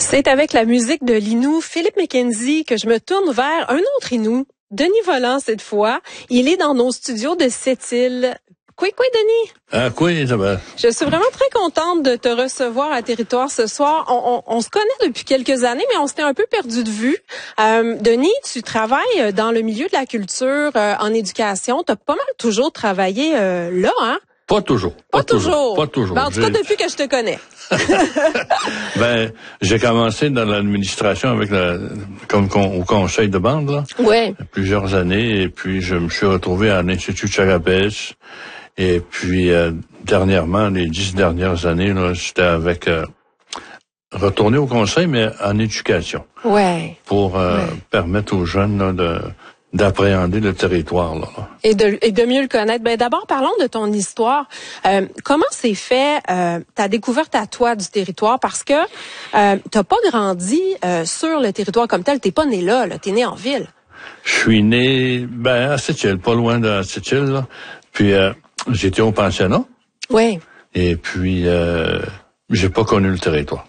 C'est avec la musique de l'Innu, Philippe McKenzie, que je me tourne vers un autre Innu, Denis Vollant cette fois. Il est dans nos studios de Sept-Îles. Quoi, Denis? Ah, quoi, Isabelle? Je suis vraiment très contente de te recevoir à Territoire ce soir. On se connaît depuis quelques années, mais on s'était un peu perdu de vue. Denis, tu travailles dans le milieu de la culture, en éducation. Tu as pas mal toujours travaillé là, hein? Pas toujours. Pas toujours. Ben, en tout cas, depuis que je te connais. J'ai commencé dans l'administration avec au conseil de bande, là. Ouais. Plusieurs années, et puis je me suis retrouvé à l'Institut Charabès. Et puis, dernièrement, les 10 dernières années, là, j'étais avec, retourné au conseil, mais en éducation. Ouais. Pour, permettre aux jeunes, là, d'appréhender le territoire, là. Et de mieux le connaître. Ben d'abord, parlons de ton histoire. Comment s'est fait ta découverte à toi du territoire? Parce que t'as pas grandi sur le territoire comme tel. T'es pas né là. T'es né en ville. Je suis né à Sept-Îles, pas loin de Sept-Îles, là. Puis j'étais au pensionnat. Oui. Et puis j'ai pas connu le territoire.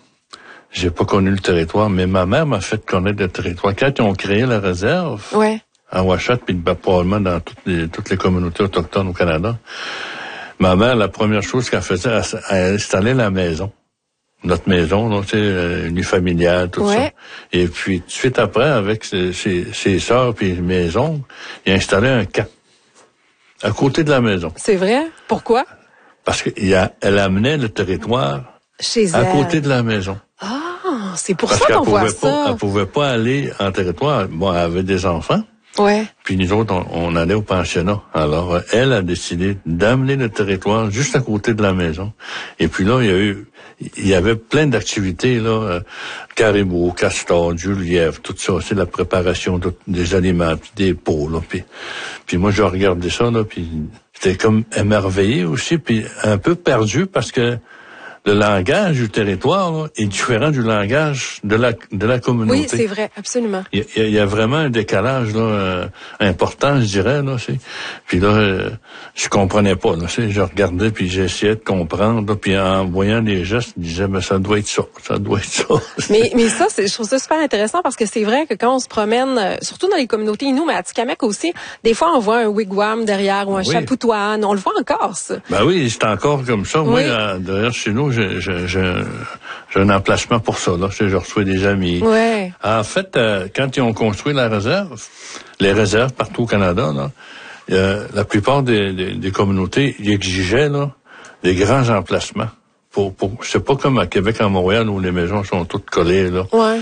Mais ma mère m'a fait connaître le territoire. Quand ils ont créé la réserve. Ouais. À Ouachat, puis probablement dans toutes les communautés autochtones au Canada. Ma mère, la première chose qu'elle faisait, elle installait la maison. Notre maison, là, tu sais, unifamiliale, tout ça. Et puis, tout de suite après, avec ses sœurs puis mes oncles, il installait un camp. À côté de la maison. C'est vrai? Pourquoi? Parce qu'elle amenait le territoire chez elle. À côté de la maison. Ah, c'est pour ça qu'on voit ça. Elle pouvait pas aller en territoire. Bon, elle avait des enfants. Ouais. Puis nous autres, on allait au pensionnat. Alors, elle a décidé d'amener le territoire juste à côté de la maison. Et puis là, il y avait plein d'activités, là, caribou, castor, du lièvre, tout ça. C'est la préparation des aliments, puis des pots, là. Puis moi, je regardais ça, là, puis j'étais comme émerveillé aussi, puis un peu perdu parce que le langage du territoire là, est différent du langage de la communauté. Oui, c'est vrai, absolument. Il y a vraiment un décalage là important, je dirais là. Puis là, je comprenais pas. Là, je regardais puis j'essayais de comprendre. Là, puis en voyant les gestes, je disais mais ça doit être ça. Mais ça, je trouve ça super intéressant parce que c'est vrai que quand on se promène, surtout dans les communautés Innu, mais à Atikamekw aussi, des fois on voit un wigwam derrière ou un chapoutoine. On le voit encore ça. Ben oui, c'est encore comme ça. Oui. Moi, derrière chez nous. J'ai un emplacement pour ça, là. Je reçois des amis. Ouais. En fait, quand ils ont construit la réserve, les réserves partout au Canada, là, la plupart des communautés, ils exigeaient, là, des grands emplacements. C'est pas comme à Québec, à Montréal, où les maisons sont toutes collées, là. Ouais.